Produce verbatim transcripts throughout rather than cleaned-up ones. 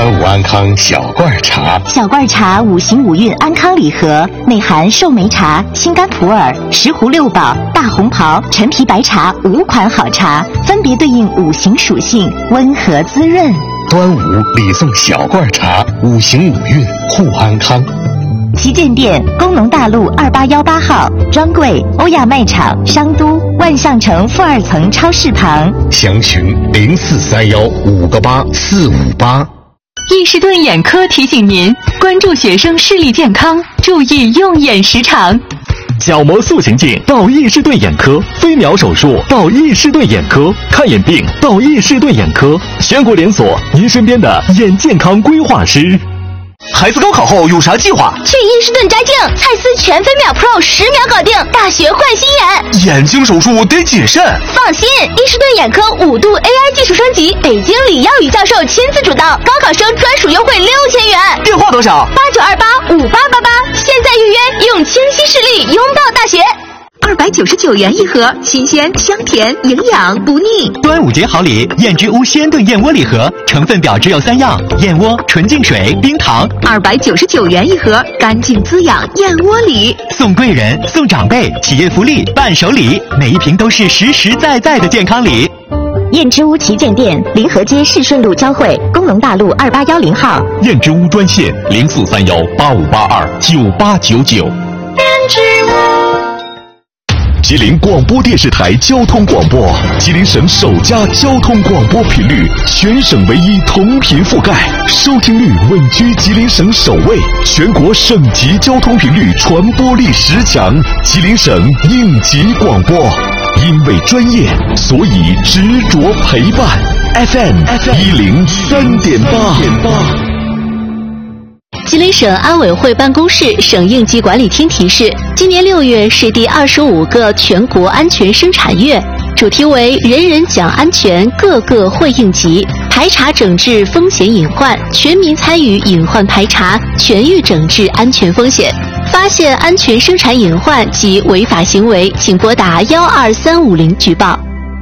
端午安康小罐茶， 小罐茶五行五运安康礼盒，内含寿眉茶、心肝普洱、石斛六宝、大红袍、陈皮白茶五款好茶，分别对应五行属性，温和滋润。 端午礼送小罐茶，五行五运护安康。 旗舰店：工农大路二八幺八号，专柜：欧亚卖场商都万象城负二层超市旁。 详询零四三幺五个八四五八。 易士顿眼科提醒您关注学生视力健康，注意用眼时长。 角膜塑形镜到易士顿眼科，飞秒手术到易士顿眼科，看眼病到易士顿眼科，全国连锁，您身边的眼健康规划师。 孩子高考后有啥计划？ 去伊士顿摘镜，蔡司全飞秒 Pro 十秒搞定，大学换新眼。 眼睛手术得谨慎。 放心，伊士顿眼科五度 A I 技术升级，北京李耀宇教授亲自主导，高考生专属优惠六千元。 电话多少？ 八九二八五八八八。现在预约，用清晰视力拥抱大学。 二百九十九元一盒，新鲜香甜，营养不腻。 端午节好礼，燕之屋鲜炖燕窝礼盒，成分表只有三样：燕窝、纯净水、冰糖。 二百九十九元一盒，干净滋养燕窝礼， 送贵人、送长辈，企业福利、伴手礼，每一瓶都是实实在在的健康礼。 燕之屋旗舰店：临河街市顺路交汇，工农大路二八幺零号。 燕之屋专线：零四三幺八五八二九八九九。 燕之屋。 吉林广播电视台交通广播，吉林省首家交通广播频率，全省唯一同频覆盖，收听率稳居吉林省首位，全国省级交通频率传播力十强，吉林省应急广播，因为专业，所以执着陪伴。F M 一零三点八。 吉林省安委会办公室、省应急管理厅提示：今年六月是第二十五个全国安全生产月，主题为“人人讲安全，个个会应急”，排查整治风险隐患，全民参与隐患排查，全域整治安全风险。发现安全生产隐患及违法行为，请拨打幺二三五零举报。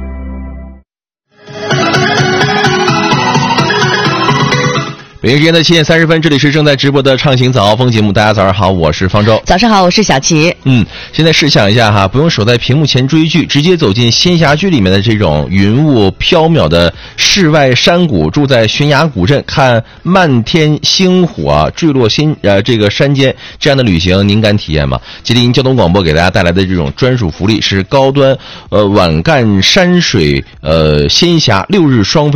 北京时间的七点三十分，这里是正在直播的畅行早高峰节目。大家早上好，我是方舟。 早上好，我是小齐。 嗯，现在试想一下哈，不用守在屏幕前追剧，直接走进仙侠剧里面的这种云雾缥缈的世外山谷，住在悬崖古镇，看漫天星火坠落心呃这个山间，这样的旅行您敢体验吗？吉林交通广播给大家带来的这种专属福利是高端呃晚干山水呃仙侠六日双飞。